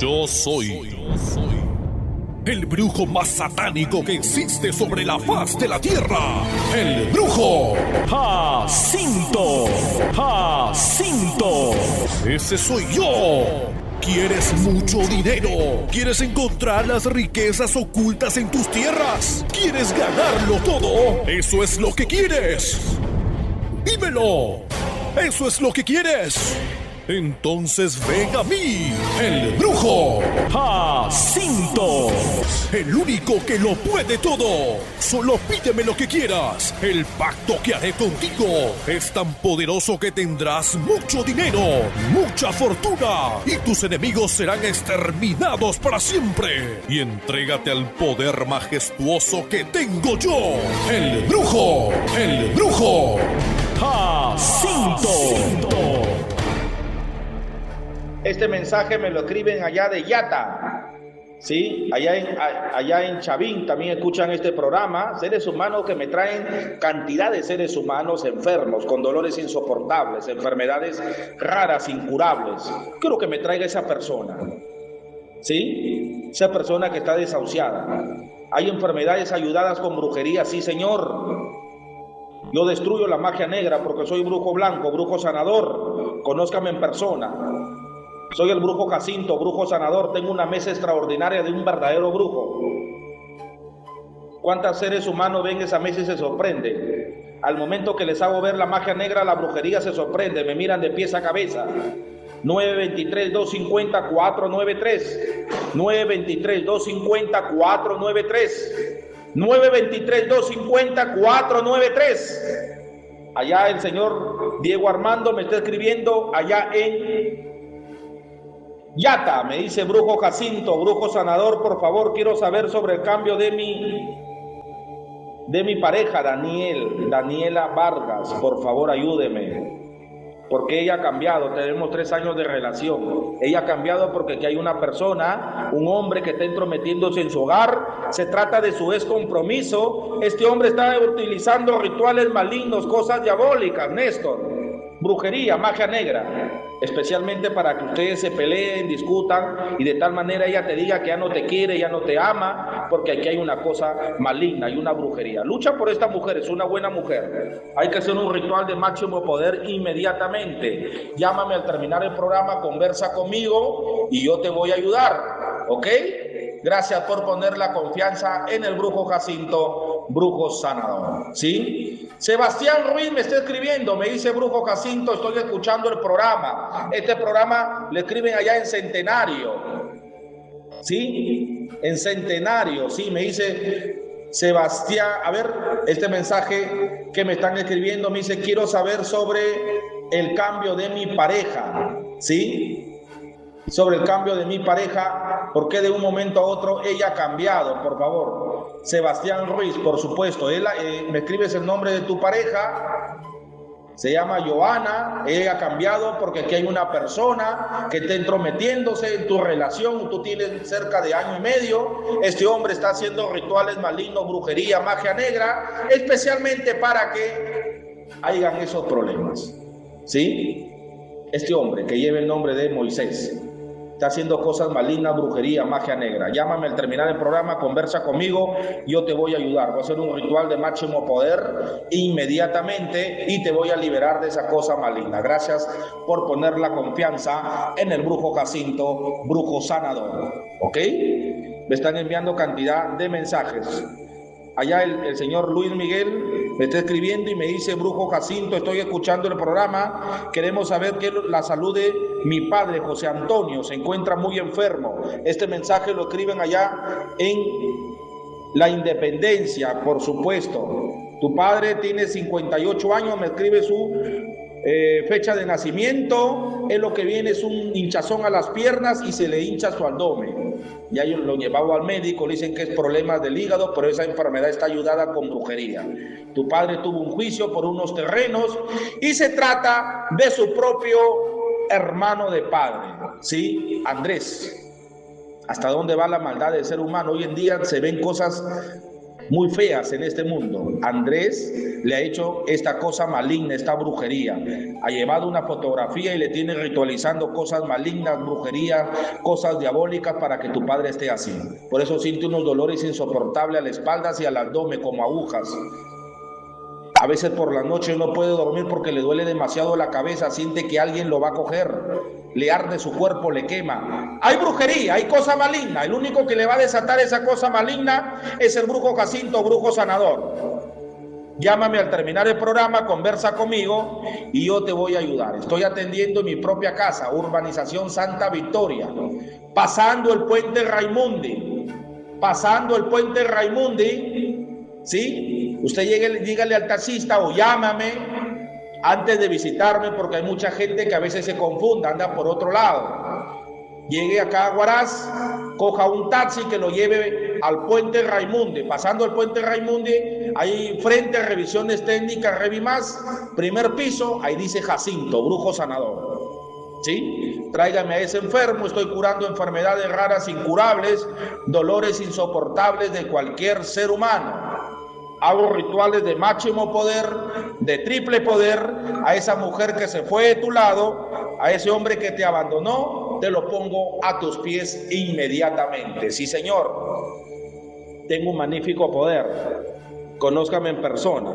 Yo soy el brujo más satánico que existe sobre la faz de la tierra. El brujo Jacinto. Ese soy yo. ¿Quieres mucho dinero? ¿Quieres encontrar las riquezas ocultas en tus tierras? ¿Quieres ganarlo todo? ¿Eso es lo que quieres? ¡Dímelo! ¿Eso es lo que quieres? Entonces ven a mí, el brujo Jacinto, el único que lo puede todo. Solo pídeme lo que quieras. El pacto que haré contigo es tan poderoso que tendrás mucho dinero, mucha fortuna, y tus enemigos serán exterminados para siempre. Y entrégate al poder majestuoso que tengo yo, el brujo Jacinto. Este mensaje me lo escriben allá de Yata, ¿sí? Allá en Chavín también escuchan este programa. Seres humanos que me traen cantidad de seres humanos enfermos, con dolores insoportables, enfermedades raras, incurables. Quiero que me traiga esa persona, ¿sí? Esa persona que está desahuciada. Hay enfermedades ayudadas con brujería, sí, señor. Yo destruyo la magia negra porque soy brujo blanco, brujo sanador. Conózcame en persona. Soy el brujo Jacinto, brujo sanador. Tengo una mesa extraordinaria de un verdadero brujo. ¿Cuántos seres humanos ven esa mesa y se sorprenden? Al momento que les hago ver la magia negra, la brujería se sorprende. Me miran de pies a cabeza. 923-250-493. 923-250-493. 923-250-493. Allá el señor Diego Armando me está escribiendo allá en Yata, me dice brujo Jacinto, brujo sanador, por favor, quiero saber sobre el cambio de mi pareja, Daniela Vargas, por favor ayúdeme, porque ella ha cambiado. Tenemos 3 años de relación. Ella ha cambiado porque aquí hay una persona, un hombre que está entrometiéndose en su hogar. Se trata de su ex compromiso. Este hombre está utilizando rituales malignos, cosas diabólicas, Néstor. Brujería, magia negra, especialmente para que ustedes se peleen, discutan y de tal manera ella te diga que ya no te quiere, ya no te ama, porque aquí hay una cosa maligna, hay una brujería. Lucha por esta mujer, es una buena mujer. Hay que hacer un ritual de máximo poder inmediatamente. Llámame al terminar el programa, conversa conmigo y yo te voy a ayudar, ¿ok? Gracias por poner la confianza en el brujo Jacinto, brujo sanador, ¿sí? Sebastián Ruiz me está escribiendo, me dice brujo Jacinto, estoy escuchando el programa. Este programa le escriben allá en Centenario, ¿sí? En Centenario, sí, me dice Sebastián. A ver, este mensaje que me están escribiendo me dice, quiero saber sobre el cambio de mi pareja, ¿sí? Sobre el cambio de mi pareja, porque de un momento a otro ella ha cambiado, por favor. Sebastián Ruiz, por supuesto. Me escribes el nombre de tu pareja. Se llama Joana. Ella ha cambiado porque aquí hay una persona que está entrometiéndose en tu relación. Tú tienes cerca de 1 año y medio. Este hombre está haciendo rituales malignos, brujería, magia negra, especialmente para que hayan esos problemas, ¿sí? Este hombre que lleva el nombre de Moisés está haciendo cosas malignas, brujería, magia negra. Llámame al terminar el programa, conversa conmigo, yo te voy a ayudar. Voy a hacer un ritual de máximo poder inmediatamente y te voy a liberar de esa cosa maligna. Gracias por poner la confianza en el brujo Jacinto, brujo sanador, ¿ok? Me están enviando cantidad de mensajes. Allá el señor Luis Miguel me está escribiendo y me dice, brujo Jacinto, estoy escuchando el programa, queremos saber que la salud de mi padre José Antonio se encuentra muy enfermo. Este mensaje lo escriben allá en La Independencia, por supuesto. Tu padre tiene 58 años, me escribe su fecha de nacimiento. Es lo que viene es un hinchazón a las piernas y se le hincha su abdomen. Ya yo lo llevaba al médico, le dicen que es problemas del hígado, pero esa enfermedad está ayudada con brujería. Tu padre tuvo un juicio por unos terrenos y se trata de su propio hermano de padre, ¿sí? Andrés. ¿Hasta dónde va la maldad del ser humano? Hoy en día se ven cosas muy feas en este mundo. Andrés le ha hecho esta cosa maligna, esta brujería. Ha llevado una fotografía y le tiene ritualizando cosas malignas, brujería, cosas diabólicas para que tu padre esté así. Por eso siente unos dolores insoportables a la espalda y al abdomen como agujas. A veces por la noche no puede dormir porque le duele demasiado la cabeza, siente que alguien lo va a coger, le arde su cuerpo, le quema. Hay brujería, hay cosa maligna. El único que le va a desatar esa cosa maligna es el brujo Jacinto, brujo sanador. Llámame al terminar el programa, conversa conmigo y yo te voy a ayudar. Estoy atendiendo en mi propia casa, urbanización Santa Victoria, pasando el puente Raimundi. Pasando el puente Raimundi, ¿sí? Usted dígale al taxista o llámame antes de visitarme, porque hay mucha gente que a veces se confunde, anda por otro lado. Llegue acá a Huaraz, coja un taxi que lo lleve al puente Raimundi. Pasando el puente Raimundi, ahí frente a revisiones técnicas, Revimas, primer piso, ahí dice Jacinto, brujo sanador. ¿Sí? Tráigame a ese enfermo, estoy curando enfermedades raras, incurables, dolores insoportables de cualquier ser humano. Hago rituales de máximo poder, de triple poder, a esa mujer que se fue de tu lado, a ese hombre que te abandonó, te lo pongo a tus pies inmediatamente. Sí, Señor, tengo un magnífico poder, conózcame en persona.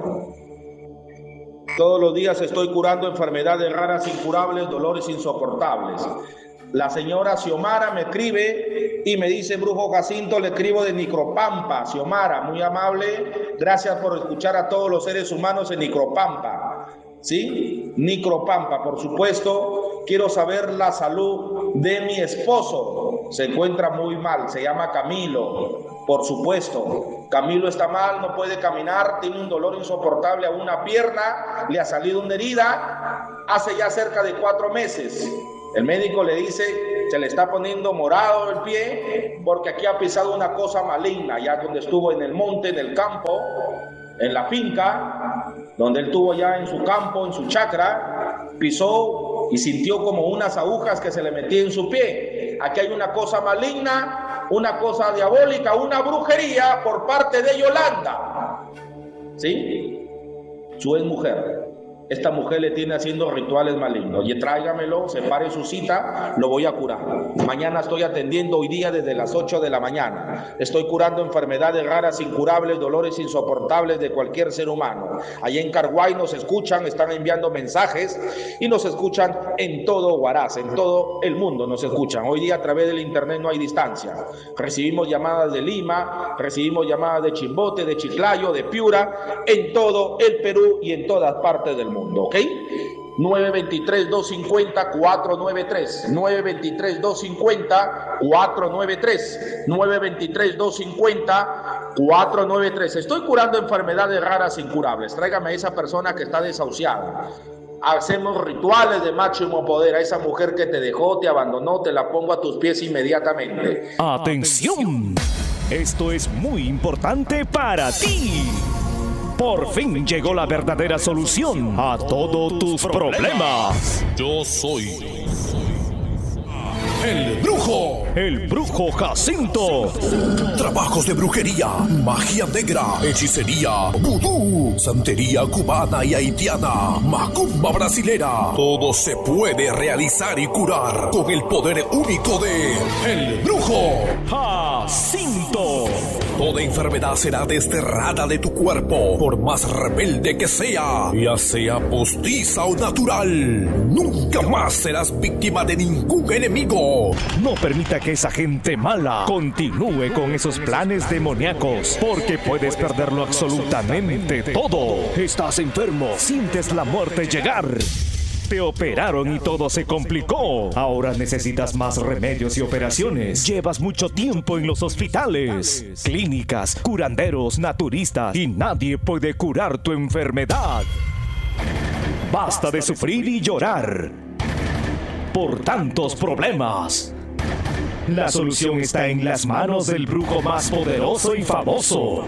Todos los días estoy curando enfermedades raras, incurables, dolores insoportables. La señora Xiomara me escribe y me dice, brujo Jacinto, le escribo de Nicropampa. Xiomara, muy amable, gracias por escuchar a todos los seres humanos en Nicropampa. ¿Sí? Nicropampa, por supuesto. Quiero saber la salud de mi esposo. Se encuentra muy mal, se llama Camilo. Por supuesto, Camilo está mal, no puede caminar, tiene un dolor insoportable a una pierna, le ha salido una herida hace ya cerca de 4 meses. El médico le dice, se le está poniendo morado el pie porque aquí ha pisado una cosa maligna, ya donde estuvo en el monte, en el campo, en la finca, donde él tuvo ya en su campo, en su chacra, pisó y sintió como unas agujas que se le metían en su pie. Aquí hay una cosa maligna, una cosa diabólica, una brujería por parte de Yolanda. ¿Sí? Su exmujer. Esta mujer le tiene haciendo rituales malignos. Y tráigamelo, separe su cita, lo voy a curar. Mañana estoy atendiendo, hoy día desde las 8 de la mañana. Estoy curando enfermedades raras, incurables, dolores insoportables de cualquier ser humano. Allá en Carguay nos escuchan, están enviando mensajes y nos escuchan en todo Huaraz, en todo el mundo nos escuchan. Hoy día a través del internet no hay distancia. Recibimos llamadas de Lima, recibimos llamadas de Chimbote, de Chiclayo, de Piura, en todo el Perú y en todas partes del mundo. ¿Ok? 923-250-493 923-250-493 923-250-493. Estoy curando enfermedades raras incurables. Tráigame a esa persona que está desahuciada. Hacemos rituales de máximo poder. A esa mujer que te dejó, te abandonó, te la pongo a tus pies inmediatamente. ¡Atención! Esto es muy importante para ti. Por fin llegó la verdadera solución a todos tus problemas. Yo soy el brujo Jacinto. Trabajos de brujería, magia negra, hechicería, vudú, santería cubana y haitiana, macumba brasilera. Todo se puede realizar y curar con el poder único de el brujo Jacinto. Toda enfermedad será desterrada de tu cuerpo, por más rebelde que sea, ya sea postiza o natural. Nunca más serás víctima de ningún enemigo. No permita que esa gente mala continúe con esos planes demoníacos, porque puedes perderlo absolutamente todo. Estás enfermo, sientes la muerte llegar. Te operaron y todo se complicó. Ahora necesitas más remedios y operaciones. Llevas mucho tiempo en los hospitales, clínicas, curanderos, naturistas y nadie puede curar tu enfermedad. Basta de sufrir y llorar por tantos problemas. La solución está en las manos del brujo más poderoso y famoso,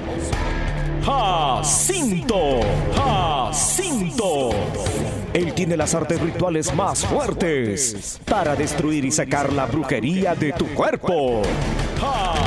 Jacinto. Jacinto. Él tiene las artes rituales más fuertes para destruir y sacar la brujería de tu cuerpo.